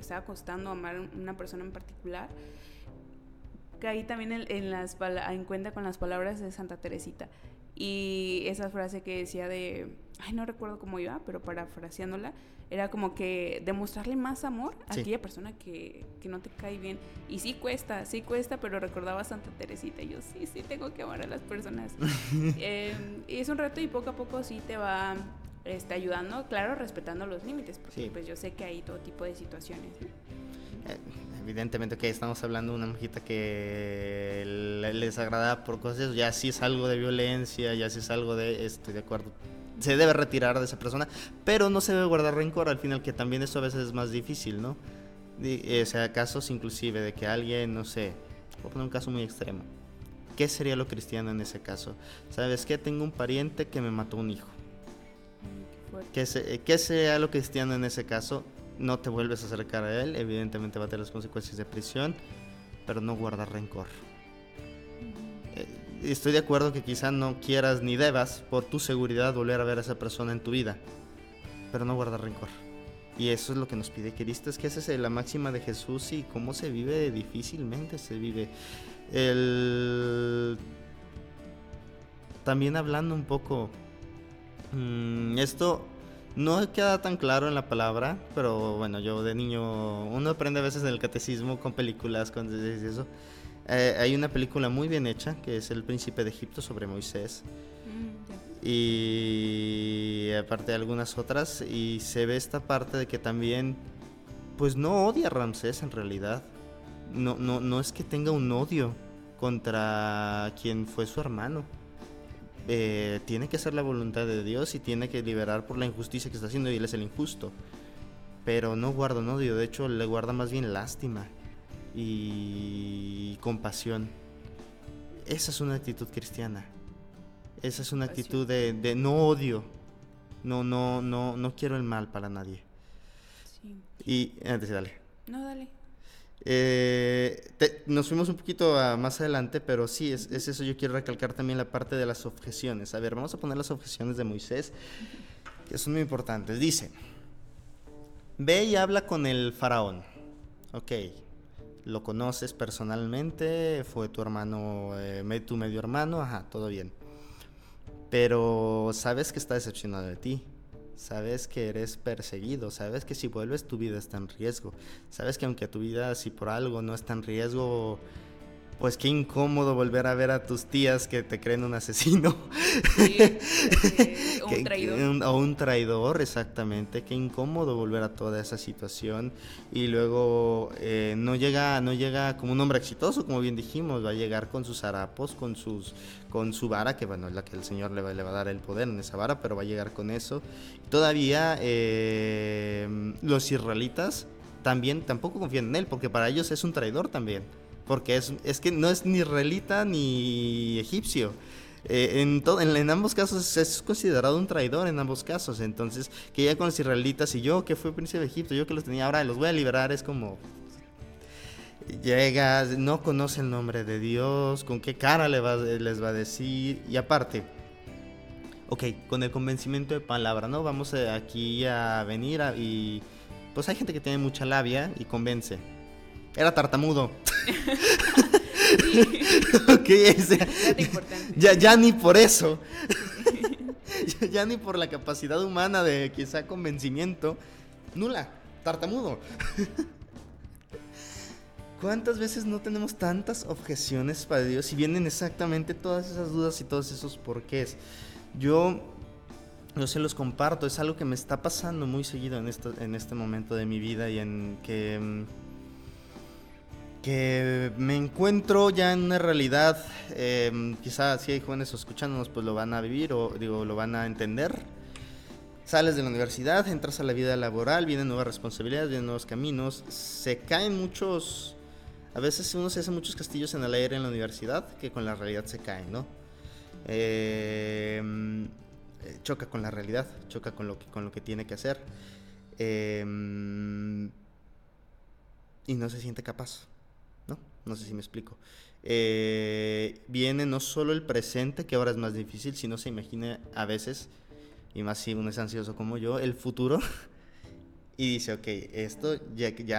estaba costando amar a una persona en particular, caí también en cuenta con las palabras de Santa Teresita. Y esa frase que decía no recuerdo cómo iba, pero parafraseándola, era como que demostrarle más amor a aquella persona que no te cae bien. Y sí cuesta, pero recordaba a Santa Teresita. Y yo sí tengo que amar a las personas. Y es un reto y poco a poco sí te va ayudando, claro, respetando los límites, porque pues yo sé que hay todo tipo de situaciones, ¿no? Evidentemente, que estamos hablando de una monjita que le desagrada por cosas, ya si es algo de violencia, ya si es algo de, estoy de acuerdo, se debe retirar de esa persona, pero no se debe guardar rencor al final, que también eso a veces es más difícil, ¿no? O sea, casos inclusive de que alguien, no sé, voy a poner un caso muy extremo. ¿Qué sería lo cristiano en ese caso? ¿Sabes qué? Tengo un pariente que me mató un hijo. ¿Qué sería lo cristiano en ese caso? No te vuelves a acercar a él, evidentemente va a tener las consecuencias de prisión, pero no guardar rencor. Estoy de acuerdo que quizá no quieras ni debas, por tu seguridad, volver a ver a esa persona en tu vida, pero no guardar rencor. Y eso es lo que nos pide Cristo, es que esa es la máxima de Jesús, y cómo se vive, difícilmente se vive. También hablando un poco, esto no queda tan claro en la palabra, pero bueno, yo de niño, uno aprende a veces en el catecismo con películas, con eso. Hay una película muy bien hecha que es El Príncipe de Egipto, sobre Moisés. Y aparte de algunas otras, y se ve esta parte de que también pues no odia a Ramsés en realidad. No es que tenga un odio contra quien fue su hermano. Tiene que hacer la voluntad de Dios y tiene que liberar por la injusticia que está haciendo, y él es el injusto, pero no guarda un odio, de hecho le guarda más bien lástima y compasión. Esa es una actitud cristiana, esa es una actitud de no odio, no quiero el mal para nadie. Y antes, dale. No, dale. Nos fuimos un poquito más adelante, pero sí, es eso. Yo quiero recalcar también la parte de las objeciones. A ver, vamos a poner las objeciones de Moisés, que son muy importantes. Dice: ve y habla con el faraón. Ok, lo conoces personalmente, fue tu hermano, tu medio hermano, ajá, todo bien. Pero sabes que está decepcionado de ti. Sabes que eres perseguido, sabes que si vuelves tu vida está en riesgo, sabes que aunque tu vida, si por algo no está en riesgo, pues qué incómodo volver a ver a tus tías que te creen un asesino. Sí, o un traidor. O un traidor, exactamente. Qué incómodo volver a toda esa situación. Y luego no llega como un hombre exitoso, como bien dijimos. Va a llegar con sus harapos, con su vara, que bueno, es la que el Señor le va a dar el poder en esa vara, pero va a llegar con eso. Todavía los israelitas tampoco confían en él, porque para ellos es un traidor también. Porque es que no es ni israelita ni egipcio. En ambos casos es considerado un traidor en ambos casos. Entonces, que ya con los israelitas, y yo que fui príncipe de Egipto, yo que los tenía, ahora los voy a liberar, es como... Llega, no conoce el nombre de Dios, con qué cara les va a decir. Y aparte, ok, con el convencimiento de palabra, ¿no? Vamos aquí a venir y... Pues hay gente que tiene mucha labia y convence. Era tartamudo. Okay, o sea, ya ni por eso. Ya ni por la capacidad humana de quizá convencimiento. Nula, tartamudo. ¿Cuántas veces no tenemos tantas objeciones para Dios y vienen exactamente todas esas dudas y todos esos porqués? Yo se los comparto, es algo que me está pasando muy seguido en este momento de mi vida, y en que me encuentro ya en una realidad, quizás si hay jóvenes escuchándonos pues lo van a vivir, o digo, lo van a entender. Sales de la universidad, entras a la vida laboral, vienen nuevas responsabilidades, vienen nuevos caminos, se caen muchos, a veces uno se hace muchos castillos en el aire en la universidad que con la realidad se caen, ¿no? Choca con la realidad, choca con lo que tiene que hacer, y no se siente capaz. No sé si me explico. Viene no solo el presente, que ahora es más difícil, sino se imagina a veces, y más si uno es ansioso como yo, el futuro. Y dice, ok, esto ya